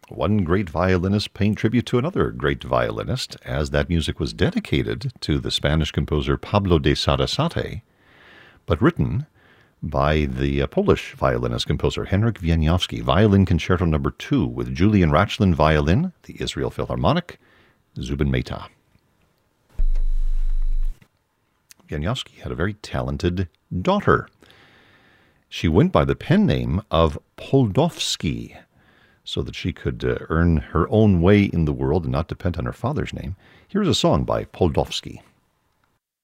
One great violinist paying tribute to another great violinist, as that music was dedicated to the Spanish composer Pablo de Sarasate, but written by the Polish violinist-composer Henryk Wieniawski, Violin Concerto No. 2, with Julian Rachlin violin, the Israel Philharmonic, Zubin Mehta. Wieniawski had a very talented daughter. She went by the pen name of Poldowski, so that she could earn her own way in the world and not depend on her father's name. Here's a song by Poldowski.